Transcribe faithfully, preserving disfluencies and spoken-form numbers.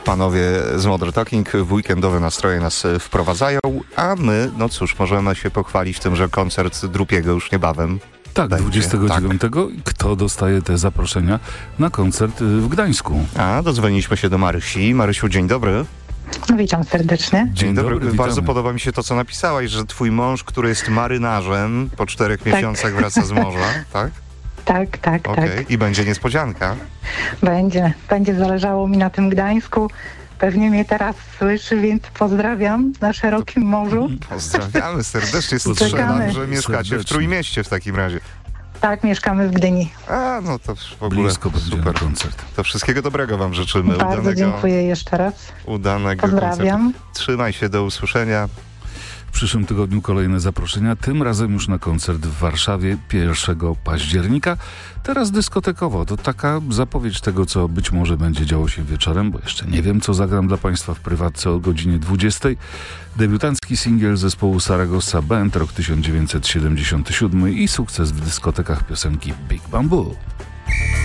panowie z Modern Talking w weekendowe nastroje nas wprowadzają, a my, no cóż, możemy się pochwalić tym, że koncert Drupiego już niebawem. Tak, będzie. dwudziestego dziewiątego. Tak. Kto dostaje te zaproszenia na koncert w Gdańsku? A, dodzwoniliśmy się do Marysi. Marysiu, dzień dobry. Witam serdecznie. Dzień, Dzień dobry. dobry, Bardzo witamy. podoba mi się to, co napisałaś, że twój mąż, który jest marynarzem, po czterech tak. miesiącach wraca z morza, tak? Tak, tak, Okej. tak. I będzie niespodzianka. Będzie. Będzie zależało mi na tym Gdańsku. Pewnie mnie teraz słyszy, więc pozdrawiam na szerokim morzu. Pozdrawiamy serdecznie. Czekamy. Strzelam, że mieszkacie w Serdecznie. Trójmieście w takim razie. Tak, mieszkamy w Gdyni. A, no to w ogóle Blisko będzie na super. koncert. To wszystkiego dobrego wam życzymy. Bardzo udanego, dziękuję jeszcze raz. udanego Pozdrawiam. koncertu. Trzymaj się, do usłyszenia. W przyszłym tygodniu kolejne zaproszenia, tym razem już na koncert w Warszawie pierwszego października. Teraz dyskotekowo, to taka zapowiedź tego, co być może będzie działo się wieczorem, bo jeszcze nie wiem, co zagram dla Państwa w prywatce o godzinie dwudziestej. Debiutancki singiel zespołu Saragossa Band, rok tysiąc dziewięćset siedemdziesiąty siódmy i sukces w dyskotekach piosenki Big Bamboo.